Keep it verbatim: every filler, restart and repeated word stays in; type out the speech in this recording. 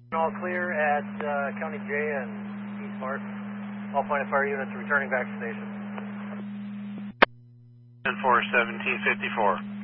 All clear at uh, County J and East Mart. All point of fire units returning back to station. ten four, seventeen fifty-four.